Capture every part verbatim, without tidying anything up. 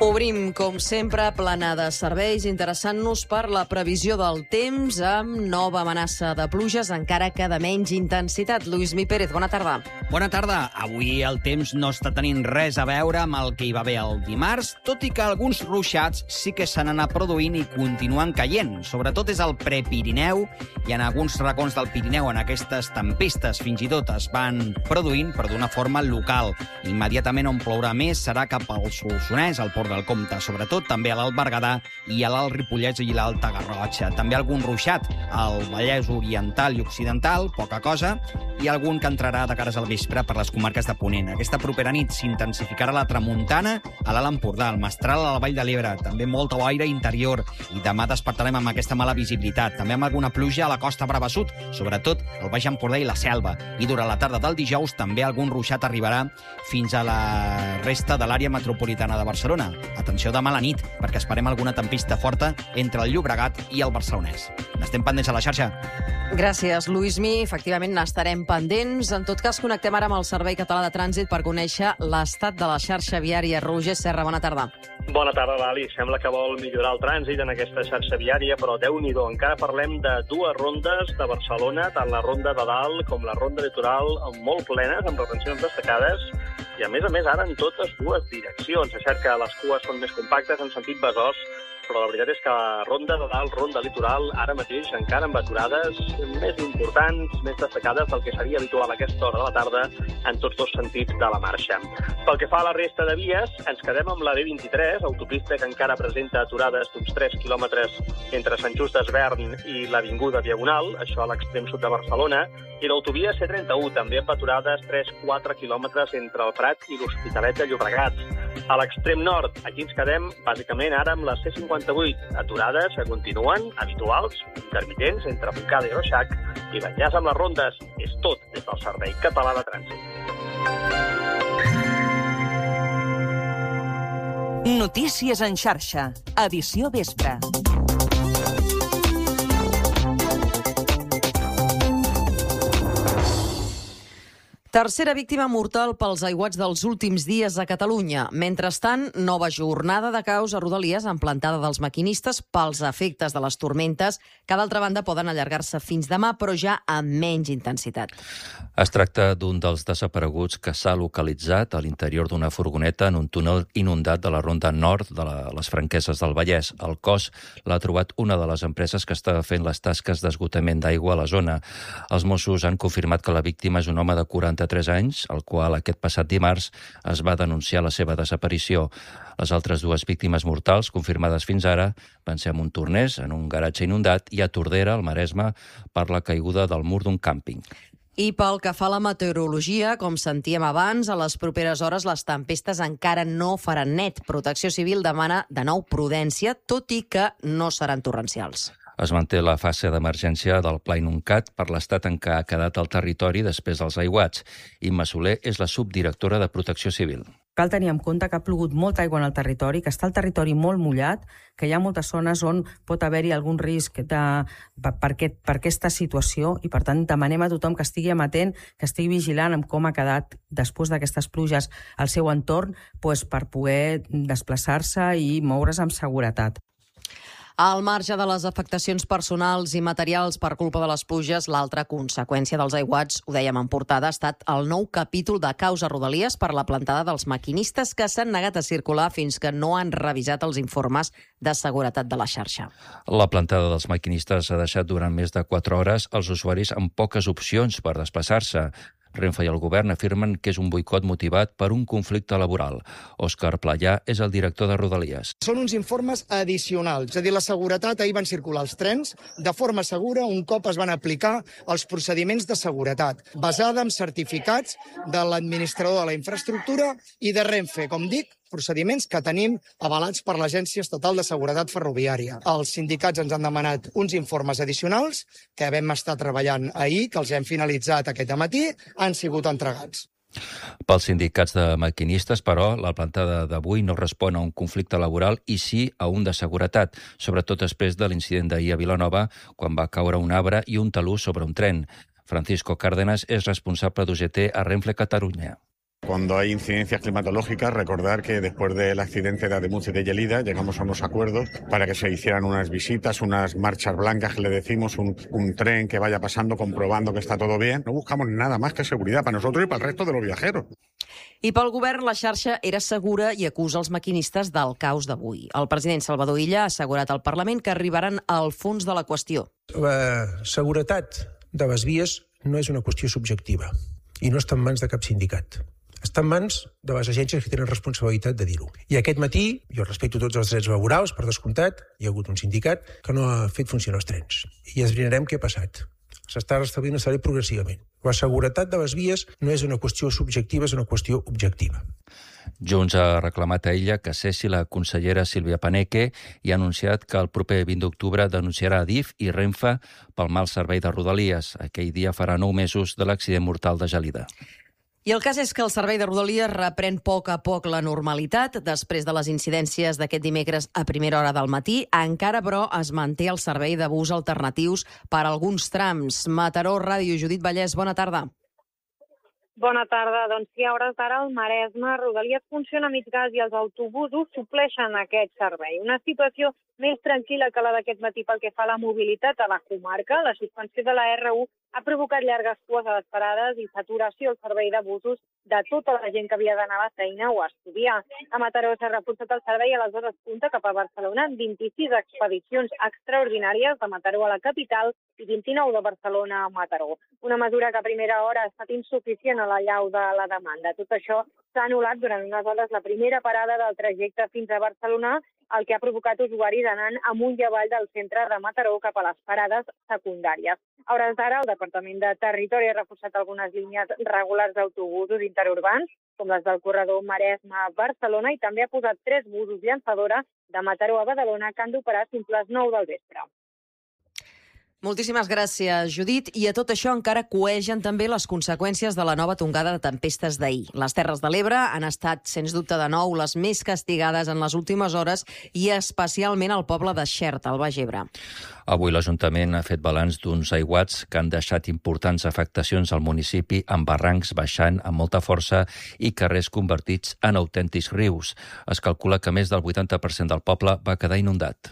Obrim, com sempre, plana de serveis, interessant-nos per la previsió del temps amb nova amenaça de pluges, encara que de menys intensitat. Lluís Mi Pérez, bona tarda. Bona tarda. Avui el temps no està tenint res a veure amb el que hi va haver el dimarts, tot i que alguns ruixats sí que s'han anat produint i continuen caient. Sobretot és el prepirineu, i en alguns racons del Pirineu en aquestes tempestes fins i tot es van produint, però d'una forma local. Immediatament on plourà més serà cap al Solsonès, al Port del Comte, sobretot també a l'Alt Berguedà i a l'Alt Ripollès i l'Alta Garrotxa. També algun ruixat al Vallès Oriental i Occidental, poca cosa, i algun que entrarà de cares al vespre per les comarques de Ponent. Aquesta propera nit s'intensificarà la tramuntana a l'Alt Empordà, el Mestral a la Vall de l'Ebre, també molta boira interior, i demà despertarem amb aquesta mala visibilitat. També amb alguna pluja a la costa Brava Sud, sobretot al Baix Empordà i la Selva. I durant la tarda del dijous també algun ruixat arribarà fins a la resta de l'àrea metropolitana de Barcelona. Atenció demà a la nit, perquè esperem alguna tempesta forta entre el Llobregat i el Barcelonès. N'estem pendents a la xarxa. Gràcies, Lluís Mi. Efectivament, n'estarem pendents. En tot cas, connectem ara amb el Servei Català de Trànsit per conèixer l'estat de la xarxa viària. Roger Serra, bona tarda. Bona tarda, Lali. Sembla que vol millorar el trànsit en aquesta xarxa viària, però Déu-n'hi-do, encara parlem de dues rondes de Barcelona, tant la ronda de dalt com la ronda litoral, molt plenes, amb retencions destacades, i a més a més ara en totes dues direccions. És cert que les cues són més compactes en sentit Besòs, però la veritat és que la ronda de dalt, ronda litoral, ara mateix encara amb aturades més importants, més destacades del que seria habitual a aquesta hora de la tarda en tots dos sentits de la marxa. Pel que fa a la resta de vies, ens quedem amb la B vint-i-tres, autopista que encara presenta aturades d'uns tres quilòmetres entre Sant Just d'Esvern i l'Avinguda Diagonal, això a l'extrem sud de Barcelona, i l'autovia C trenta-u, també amb aturades tres a quatre quilòmetres entre el Prat i l'Hospitalet de Llobregat. A l'extrem nord, aquí ens quedem bàsicament ara amb la C cinquanta-vuit, aturades que continuen habituals, intermitents, entre Montcada i Reixac, i l'enllaç amb les rondes és tot des del Servei Català de Trànsit. Notícies en xarxa, edició vespre. Tercera víctima mortal pels aiguats dels últims dies a Catalunya. Mentrestant, nova jornada de caos a Rodalies en plantada dels maquinistes pels efectes de les tormentes, que d'altra banda poden allargar-se fins demà, però ja amb menys intensitat. Es tracta d'un dels desapareguts que s'ha localitzat a l'interior d'una furgoneta en un túnel inundat de la ronda nord de la, les Franqueses del Vallès. El cos l'ha trobat una de les empreses que està fent les tasques d'esgotament d'aigua a la zona. Els Mossos han confirmat que la víctima és un home de quaranta-tres anys, el qual aquest passat dimarts es va denunciar la seva desaparició. Les altres dues víctimes mortals confirmades fins ara van ser a Montornès, en un garatge inundat, i a Tordera, al Maresme, per la caiguda del mur d'un càmping. I pel que fa a la meteorologia, com sentíem abans, a les properes hores les tempestes encara no faran net. Protecció Civil demana de nou prudència, tot i que no seran torrencials. Es manté la fase d'emergència del Pla Inuncat per l'estat en què ha quedat el territori després dels aiguats. Imma Soler és la subdirectora de Protecció Civil. Cal tenir en compte que ha plogut molta aigua en el territori, que està el territori molt mullat, que hi ha moltes zones on pot haver-hi algun risc de, per, per, aquest, per aquesta situació, i per tant demanem a tothom que estigui amatent, que estigui vigilant amb com ha quedat després d'aquestes pluges al seu entorn, doncs per poder desplaçar-se i moure's amb seguretat. Al marge de les afectacions personals i materials per culpa de les pluges, l'altra conseqüència dels aiguats, ho dèiem en portada, ha estat el nou capítol de caos a Rodalies per la plantada dels maquinistes que s'han negat a circular fins que no han revisat els informes de seguretat de la xarxa. La plantada dels maquinistes ha deixat durant més de quatre hores els usuaris amb poques opcions per desplaçar-se. Renfe i el govern afirmen que és un boicot motivat per un conflicte laboral. Òscar Playà és el director de Rodalies. Són uns informes addicionals, és a dir, la seguretat, ahir van circular els trens de forma segura un cop es van aplicar els procediments de seguretat, basada en certificats de l'administrador de la infraestructura i de Renfe, com dic, procediments que tenim avalats per l'Agència Estatal de Seguretat Ferroviària. Els sindicats ens han demanat uns informes addicionals que vam estar treballant ahir, que els hem finalitzat aquest matí, han sigut entregats. Pels sindicats de maquinistes, però, la plantada d'avui no respon a un conflicte laboral i sí a un de seguretat, sobretot després de l'incident d'ahir a Vilanova, quan va caure un arbre i un talús sobre un tren. Francisco Cárdenas és responsable d'U G T a Renfe Catalunya. Cuando hay incidencias climatológicas, recordar que después del accidente de Ademuz y de Gelida llegamos a unos acuerdos para que se hicieran unas visitas, unas marchas blancas que le decimos, un, un tren que vaya pasando comprobando que está todo bien. No buscamos nada más que seguridad para nosotros y para el resto de los viajeros. I pel govern, la xarxa era segura i acusa els maquinistes del caos d'avui. El president Salvador Illa ha assegurat al Parlament que arribaran al fons de la qüestió. La seguretat de les vies no és una qüestió subjectiva i no està en mans de cap sindicat. Està en mans de les agències que tenen responsabilitat de dir-ho. I aquest matí, jo respecto tots els drets laborals, per descomptat, hi ha hagut un sindicat que no ha fet funcionar els trens. I esbrinarem què ha passat. S'està restablint el servei progressivament. La seguretat de les vies no és una qüestió subjectiva, és una qüestió objectiva. Junts ha reclamat a ella que cessi la consellera Sílvia Paneque i ha anunciat que el proper vint d'octubre denunciarà Adif i Renfe pel mal servei de Rodalies. Aquell dia farà nou mesos de l'accident mortal de Gelida. I el cas és que el servei de Rodalies reprèn a poc a poc la normalitat. Després de les incidències d'aquest dimecres a primera hora del matí, encara, però, es manté el servei de bus alternatius per a alguns trams. Mataró Ràdio, Judit Vallès, bona tarda. Bona tarda. Doncs sí, a hores d'ara el Maresme, Rodalies funciona a mig gas i els autobusos supleixen aquest servei. Una situació més tranquil·la que la d'aquest matí pel que fa a la mobilitat a la comarca. La suspensió de la erre u ha provocat llargues cues a les parades i saturació al servei de busos de tota la gent que havia d'anar a la feina o a estudiar. A Mataró s'ha reforçat el servei a les hores punta cap a Barcelona amb vint-i-sis expedicions extraordinàries de Mataró a la capital i vint-i-nou de Barcelona a Mataró. Una mesura que a primera hora ha estat insuficient a la llau de la demanda. Tot això s'ha anul·lat durant unes hores la primera parada del trajecte fins a Barcelona, el que ha provocat usuaris anant amunt i avall del centre de Mataró cap a les parades secundàries. A hores d'ara, el Departament de Territori ha reforçat algunes línies regulars d'autobusos interurbans, com les del corredor Maresme-Barcelona, i també ha posat tres busos llançadora de Mataró a Badalona que han d'operar fins les nou del vespre. Moltíssimes gràcies, Judit. I a tot això encara coegen també les conseqüències de la nova tongada de tempestes d'ahir. Les Terres de l'Ebre han estat, sens dubte de nou, les més castigades en les últimes hores i especialment el poble de Xert, al Baix Ebre. Avui l'Ajuntament ha fet balanç d'uns aiguats que han deixat importants afectacions al municipi amb barrancs baixant amb molta força i carrers convertits en autèntics rius. Es calcula que més del vuitanta per cent del poble va quedar inundat.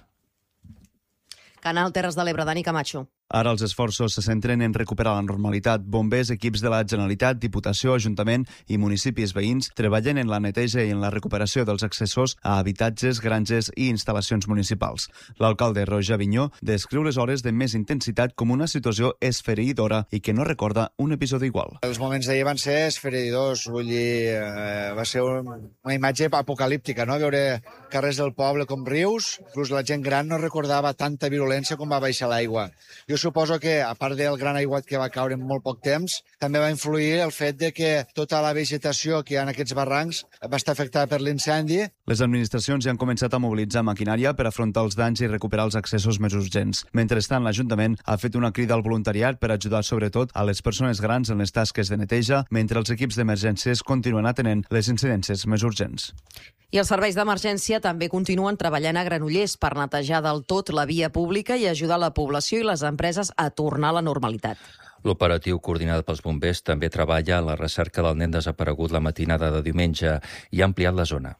Canal Terres de l'Ebre, Dani Camacho. Ara els esforços se centren en recuperar la normalitat. Bombers, equips de la Generalitat, Diputació, Ajuntament i municipis veïns treballen en la neteja i en la recuperació dels accessos a habitatges, granges i instal·lacions municipals. L'alcalde Roger Avinyó descriu les hores de més intensitat com una situació esfereïdora i que no recorda un episodi igual. Els moments d'ahir van ser esfereïdors, vull dir, eh, va ser un, una imatge apocalíptica, no? Veure carrers del poble com rius, inclús la gent gran no recordava tanta virulència com va baixar l'aigua. Jo suposo que, a part del gran aiguat que va caure en molt poc temps, també va influir el fet de que tota la vegetació que hi ha en aquests barrancs va estar afectada per l'incendi. Les administracions ja han començat a mobilitzar maquinària per afrontar els danys i recuperar els accessos més urgents. Mentrestant, l'Ajuntament ha fet una crida al voluntariat per ajudar sobretot a les persones grans en les tasques de neteja, mentre els equips d'emergències continuen atenent les incidències més urgents. I els serveis d'emergència també continuen treballant a Granollers per netejar del tot la via pública i ajudar la població i les empreses a tornar a la normalitat. L'operatiu coordinat pels bombers també treballa a la recerca del nen desaparegut la matinada de diumenge i ha ampliat la zona.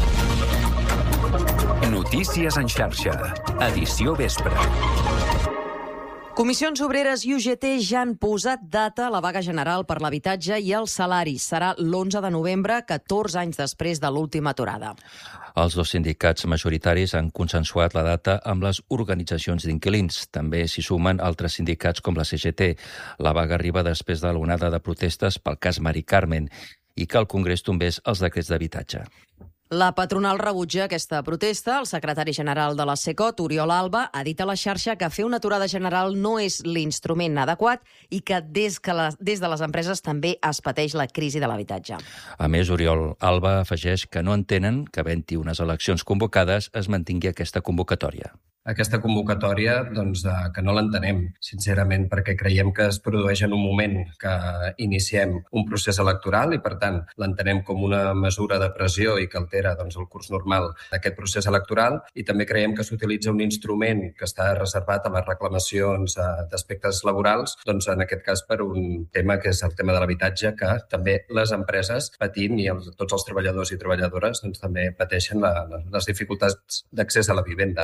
Notícies en xarxa. Edició vespre. Comissions Obreres i U G T ja han posat data a la vaga general per l'habitatge i els salaris. Serà l'onze de novembre, catorze anys després de l'última aturada. Els dos sindicats majoritaris han consensuat la data amb les organitzacions d'inquilins. També s'hi sumen altres sindicats com la C G T. La vaga arriba després de l'onada de protestes pel cas Mari Carmen i que el Congrés tombés els decrets d'habitatge. La patronal rebutja aquesta protesta. El secretari general de la SECOT, Oriol Alba, ha dit a la xarxa que fer una aturada general no és l'instrument adequat i que des, que la, des de les empreses també es pateix la crisi de l'habitatge. A més, Oriol Alba afegeix que no entenen que havent-hi unes eleccions convocades es mantingui aquesta convocatòria. aquesta convocatòria doncs, que no l'entenem, sincerament, perquè creiem que es produeix en un moment que iniciem un procés electoral i, per tant, l'entenem com una mesura de pressió i que altera doncs, el curs normal d'aquest procés electoral, i també creiem que s'utilitza un instrument que està reservat a les reclamacions d'aspectes laborals, doncs, en aquest cas per un tema que és el tema de l'habitatge, que també les empreses patint i els, tots els treballadors i treballadores doncs, també pateixen la, les dificultats d'accés a la vivenda.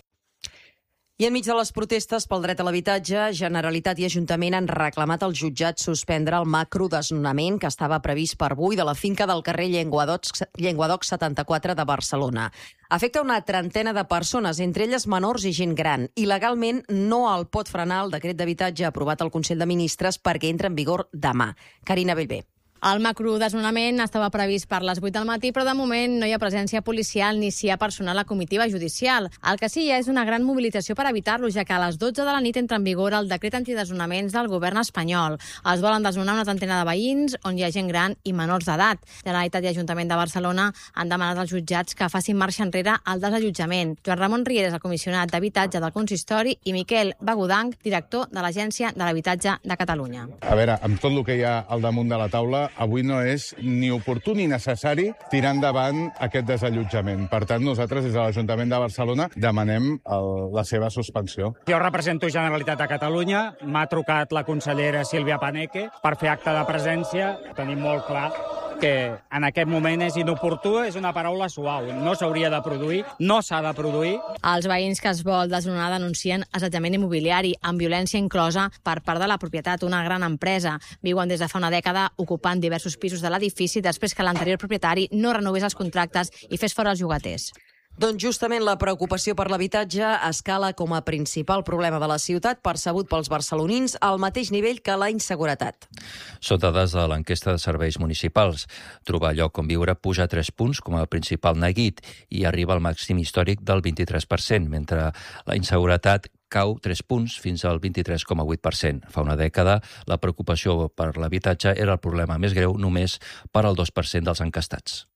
I enmig de les protestes pel dret a l'habitatge, Generalitat i Ajuntament han reclamat als jutjats suspendre el macrodesnonament que estava previst per avui de la finca del carrer Llenguadoc setanta-quatre de Barcelona. Afecta una trentena de persones, entre elles menors i gent gran, i legalment no el pot frenar el decret d'habitatge aprovat al Consell de Ministres perquè entra en vigor demà. Carina Bellver. El macrodesnonament estava previst per les vuit del matí, però de moment no hi ha presència policial ni s'hi ha personal a comitiva judicial. El que sí hi ha és una gran mobilització per evitar-lo, ja que a les dotze de la nit entra en vigor el decret antidesnonaments del govern espanyol. Es volen desnonar una trentena de veïns on hi ha gent gran i menors d'edat. Generalitat i Ajuntament de Barcelona han demanat als jutjats que facin marxa enrere al desallotjament. Joan Ramon Rieres, el comissionat d'habitatge del consistori, i Miquel Bagudanc, director de l'Agència de l'Habitatge de Catalunya. A veure, amb tot el que hi ha al damunt de la taula, avui no és ni oportú ni necessari tirar endavant aquest desallotjament. Per tant, nosaltres, des de l'Ajuntament de Barcelona, demanem el, la seva suspensió. Jo represento Generalitat de Catalunya. M'ha trucat la consellera Sílvia Paneque per fer acte de presència. Tenim molt clar que en aquest moment és inoportú, és una paraula suau. No s'hauria de produir, no s'ha de produir. Els veïns que es vol desnonar denuncien assetjament immobiliari amb violència inclosa per part de la propietat, una gran empresa. Viuen des de fa una dècada ocupant diversos pisos de l'edifici després que l'anterior propietari no renovés els contractes i fes fora els llogaters. Doncs justament la preocupació per l'habitatge escala com a principal problema de la ciutat, percebut pels barcelonins al mateix nivell que la inseguretat. Són dades de l'enquesta de serveis municipals. Trobar lloc on viure puja tres punts com a principal neguit i arriba al màxim històric del vint-i-tres per cent, mentre la inseguretat cau tres punts fins al vint-i-tres coma vuit per cent. Fa una dècada, la preocupació per l'habitatge era el problema més greu només per al dos per cent dels encastats.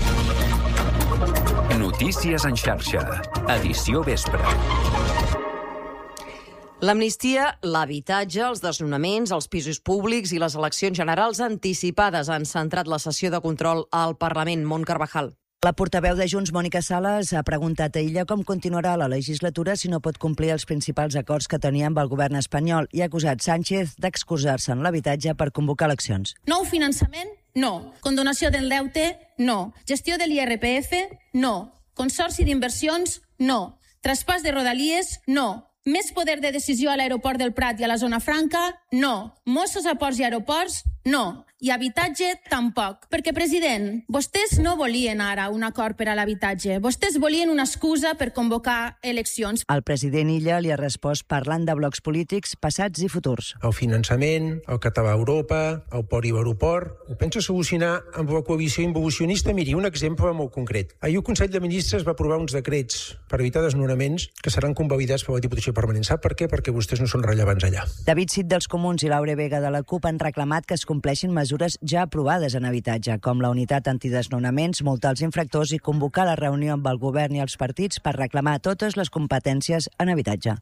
Notícies en xarxa. Edició vespre. L'amnistia, l'habitatge, els desnonaments, els pisos públics i les eleccions generals anticipades han centrat la sessió de control al Parlament. Mont Carvajal. La portaveu de Junts, Mònica Sales, ha preguntat a ella com continuarà la legislatura si no pot complir els principals acords que tenia amb el govern espanyol i ha acusat Sánchez d'excusar-se en l'habitatge per convocar eleccions. Nou finançament? No. Condonació del deute? No. Gestió de l'I R P F? No. Consorci d'inversions? No. Traspàs de rodalies? No. Més poder de decisió a l'aeroport del Prat i a la zona franca? No. Mossos a ports i aeroports? No. I habitatge, tampoc. Perquè, president, vostès no volien ara un acord per a l'habitatge. Vostès volien una excusa per convocar eleccions. El president Illa li ha respost parlant de blocs polítics passats i futurs. El finançament, el català a Europa, el port i l'aeroport... Ho pensa solucionar amb la coalició involucionista? Miri, un exemple molt concret. Ahir el Consell de Ministres va aprovar uns decrets per evitar desnonaments que seran convalidats per la Diputació Permanent. Sap per què? Perquè vostès no són rellevants allà. David Cid dels Comuns i Laura Vega de la CUP han reclamat que es compleixin mesures ja aprovades en habitatge, com la unitat antidesnonaments, multar els infractors i convocar la reunió amb el govern i els partits per reclamar totes les competències en habitatge.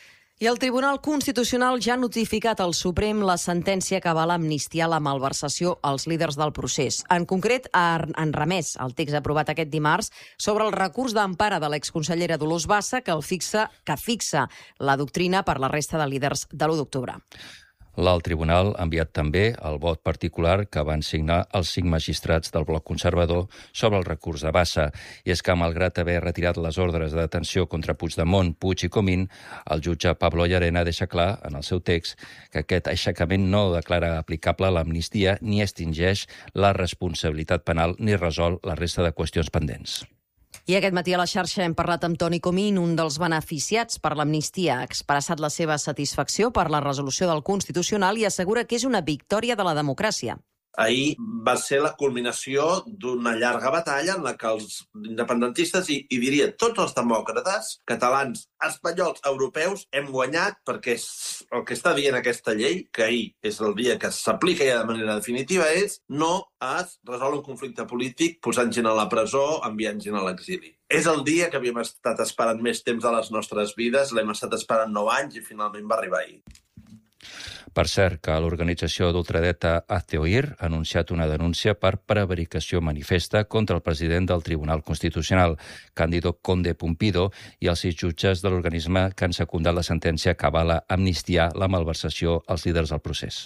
I el Tribunal Constitucional ja ha notificat al Suprem la sentència que avala amnistiar la malversació als líders del procés. En concret, han remès el text aprovat aquest dimarts sobre el recurs d'empara de l'exconsellera Dolors Bassa que el fixa que fixa la doctrina per la resta de líders de l'u d'octubre. L'alt tribunal ha enviat també el vot particular que van signar els cinc magistrats del bloc conservador sobre el recurs de Bassa. I és que, malgrat haver retirat les ordres de detenció contra Puigdemont, Puig i Comín, el jutge Pablo Llarena deixa clar, en el seu text, que aquest aixecament no declara aplicable l'amnistia ni extingeix la responsabilitat penal ni resol la resta de qüestions pendents. I aquest matí a la xarxa hem parlat amb Toni Comín, un dels beneficiats per l'amnistia. Ha expressat la seva satisfacció per la resolució del Constitucional i assegura que és una victòria de la democràcia. Ahir va ser la culminació d'una llarga batalla en la que els independentistes, i, i diria tots els demòcrates, catalans, espanyols, europeus, hem guanyat perquè el que està dient aquesta llei, que ahir és el dia que s'aplica ja de manera definitiva, és no es resol un conflicte polític posant gent a la presó, enviant gent a l'exili. És el dia que havíem estat esperant més temps de les nostres vides, l'hem estat esperant nou anys i finalment va arribar ahir. Per cert, que l'organització d'ultradreta Hazte Oír ha anunciat una denúncia per prevaricació manifesta contra el president del Tribunal Constitucional, Cándido Conde Pumpido, i els sis jutges de l'organisme que han secundat la sentència que avala amnistiar la malversació als líders del procés.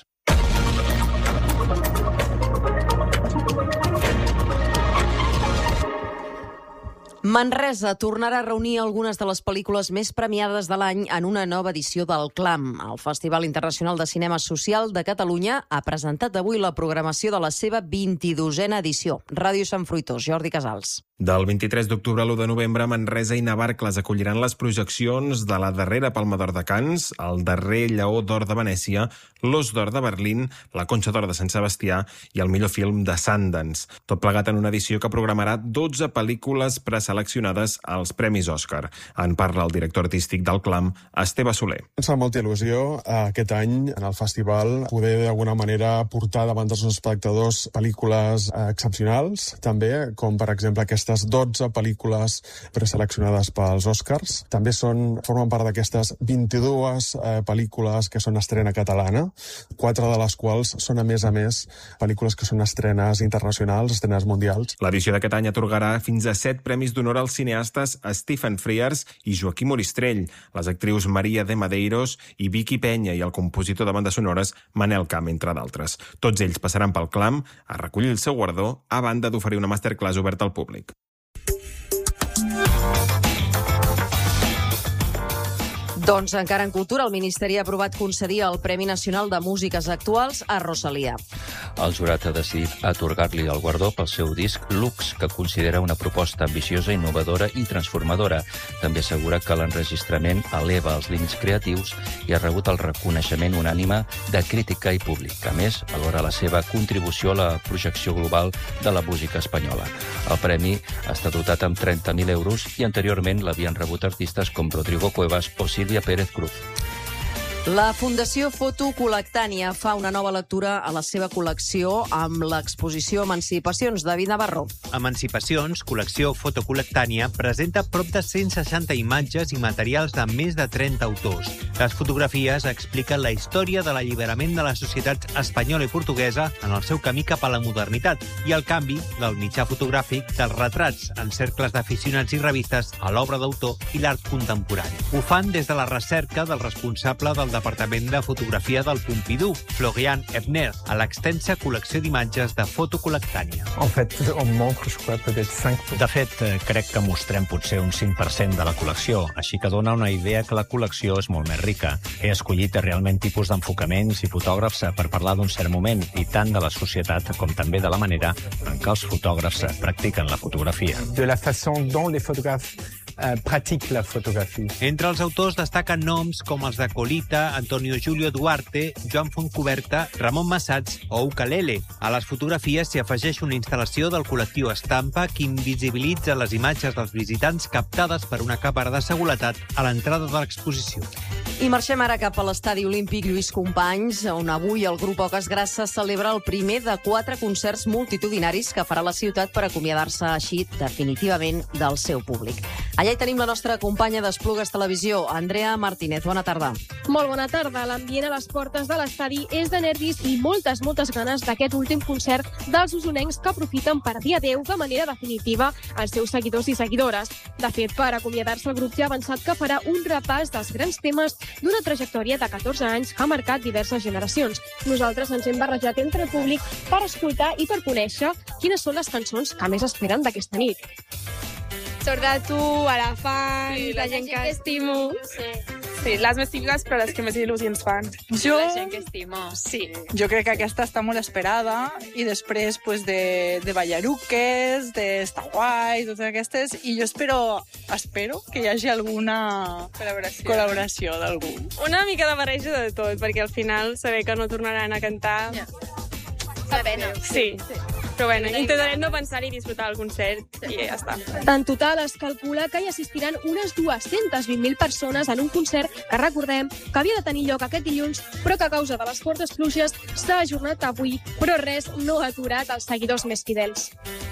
Manresa tornarà a reunir algunes de les pel·lícules més premiades de l'any en una nova edició del CLAM. El Festival Internacional de Cinema Social de Catalunya ha presentat avui la programació de la seva vint-i-dosena edició. Ràdio Sant Fruitós, Jordi Casals. Del vint-i-tres d'octubre a l'u de novembre, Manresa i Navarcles acolliran les projeccions de la darrera Palma d'Or de Canes, el darrer Lleó d'Or de Venècia, l'Os d'Or de Berlín, la Conxa d'Or de Sant Sebastià i el millor film de Sundance. Tot plegat en una edició que programarà dotze pel·lícules preseleccionades als Premis Òscar. En parla el director artístic del CLAM, Esteve Soler. Ens fa molta il·lusió aquest any en el festival poder d'alguna manera portar davant dels espectadors pel·lícules excepcionals, també, com per exemple aquesta aquestes dotze pel·lícules preseleccionades pels Oscars. També són, formen part d'aquestes vint-i-dues eh, pel·lícules que són estrena catalana, quatre de les quals són, a més a més, pel·lícules que són estrenes internacionals, estrenes mundials. L'edició d'aquest any atorgarà fins a set premis d'honor als cineastes Stephen Frears i Joaquim Oristrell, les actrius Maria de Madeiros i Vicky Penya i el compositor de bandes sonores Manel Camp, entre d'altres. Tots ells passaran pel CLAM a recollir el seu guardó, a banda d'oferir una masterclass oberta al públic. Doncs encara en cultura, el Ministeri ha aprovat concedir el Premi Nacional de Músiques Actuals a Rosalía. El jurat ha decidit atorgar-li el guardó pel seu disc Lux, que considera una proposta ambiciosa, innovadora i transformadora. També assegura que l'enregistrament eleva els límits creatius i ha rebut el reconeixement unànime de crítica i públic. A més, valora la seva contribució a la projecció global de la música espanyola. El premi està dotat amb trenta mil euros i anteriorment l'havien rebut artistes com Rodrigo Cuevas o Sílvia Pérez Cruz. La Fundació Foto Col·lectània fa una nova lectura a la seva col·lecció amb l'exposició Emancipacions, David Navarro. Emancipacions, col·lecció Foto Col·lectània, presenta prop de cent seixanta imatges i materials de més de trenta autors. Les fotografies expliquen la història de l'alliberament de les societats espanyola i portuguesa en el seu camí cap a la modernitat i el canvi del mitjà fotogràfic dels retrats en cercles d'aficionats i revistes a l'obra d'autor i l'art contemporani. Ho fan des de la recerca del responsable del Departament de Fotografia del Pompidou, Florian Ebner, a l'extensa col·lecció d'imatges de Foto Col·lectània. En fait, on montre, je crois, peut-être cinq... De fet, crec que mostrem potser un cinc per cent de la col·lecció, així que dona una idea que la col·lecció és molt més rica. He escollit realment tipus d'enfocaments i fotògrafs per parlar d'un cert moment, i tant de la societat com també de la manera en què els fotògrafs practiquen la fotografia. De la façon dont les photographes Uh, pratique la fotografia. Entre els autors destaquen noms com els de Colita, Antonio Julio Duarte, Joan Fontcoberta, Ramon Massats o Ukalele. A les fotografies s'hi afegeix una instal·lació del col·lectiu Estampa que invisibilitza les imatges dels visitants captades per una càmera de seguretat a l'entrada de l'exposició. I marxem ara cap a l'Estadi Olímpic Lluís Companys, on avui el grup Oques Grasses celebra el primer de quatre concerts multitudinaris que farà la ciutat per acomiadar-se així definitivament del seu públic. Allà hi tenim la nostra companya d'Esplugues Televisió, Andrea Martínez. Bona tarda. Molt bona tarda. L'ambient a les portes de l'estadi és de nervis i moltes, moltes ganes d'aquest últim concert dels usonencs que aprofiten per dir adeu de manera definitiva als seus seguidors i seguidores. De fet, per acomiadar-se, el grup ja ha avançat que farà un repàs dels grans temes d'una trajectòria de catorze anys que ha marcat diverses generacions. Nosaltres ens hem barrejat entre el públic per escoltar i per conèixer quines són les cançons que més esperen d'aquesta nit. Sort de tu, Elefant, sí, la, la gent que estimo. Sí. Sí, les més típiques, però les que més il·lusions fan. Jo... La gent que estimo. Sí, jo crec que aquesta està molt esperada i després pues, de, de Ballaruques, de Està Guai, totes aquestes, i jo espero, espero que hi hagi alguna col·laboració, col·laboració d'algú. Una mica de barreja de tot, perquè al final saber que no tornaran a cantar... Yeah. Fa pena. Sí. Però bueno, intentarem no pensar-hi i disfrutar el concert i ja està. En total es calcula que hi assistiran unes dues-centes vint mil persones en un concert que recordem que havia de tenir lloc aquest dilluns, però que a causa de les fortes pluges s'ha ajornat avui, però res no ha aturat els seguidors més fidels.